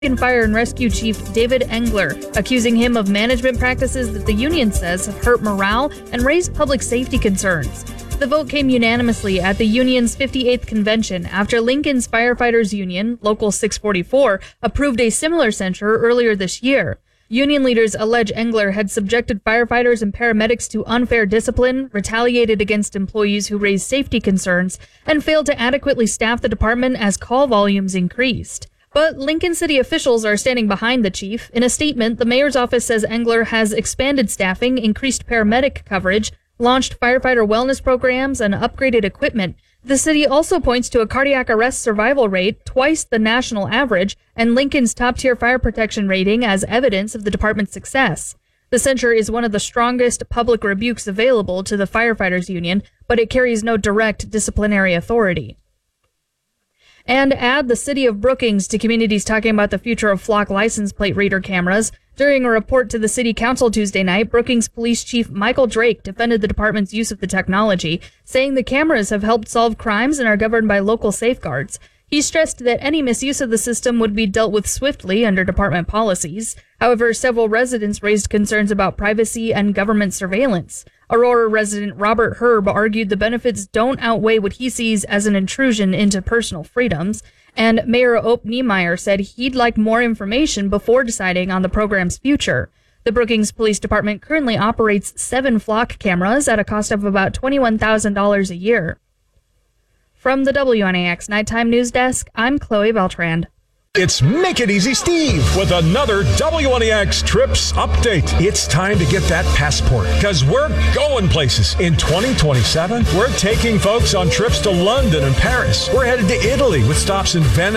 Fire and Rescue Chief David Engler, accusing him of management practices that the union says have hurt morale and raised public safety concerns. The vote came unanimously at the union's 58th convention after Lincoln's Firefighters Union, Local 644, approved a similar censure earlier this year. Union leaders allege Engler had subjected firefighters and paramedics to unfair discipline, retaliated against employees who raised safety concerns, and failed to adequately staff the department as call volumes increased. But Lincoln City officials are standing behind the chief. In a statement, the mayor's office says Engler has expanded staffing, increased paramedic coverage, launched firefighter wellness programs, and upgraded equipment. The city also points to a cardiac arrest survival rate twice the national average and Lincoln's top-tier fire protection rating as evidence of the department's success. The censure is one of the strongest public rebukes available to the firefighters union, but it carries no direct disciplinary authority. And add the city of Brookings to communities talking about the future of flock license plate reader cameras. During a report to the city council Tuesday night, Brookings Police Chief Michael Drake defended the department's use of the technology, saying the cameras have helped solve crimes and are governed by local safeguards. He stressed that any misuse of the system would be dealt with swiftly under department policies. However, several residents raised concerns about privacy and government surveillance. Aurora resident Robert Herb argued the benefits don't outweigh what he sees as an intrusion into personal freedoms, and Mayor Ope Niemeyer said he'd like more information before deciding on the program's future. The Brookings Police Department currently operates 7 flock cameras at a cost of about $21,000 a year. From the WNAX Nighttime News Desk, I'm Chloe Beltran. It's Make It Easy Steve with another WNEX Trips update. It's time to get that passport because we're going places. In 2027, we're taking folks on trips to London and Paris. We're headed to Italy with stops in Venice.